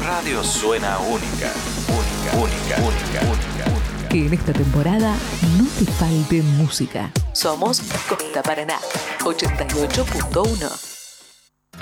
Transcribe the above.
radio suena única, única, única, única, única. Que en esta temporada no te falte música. Somos Costa Paraná 88.1.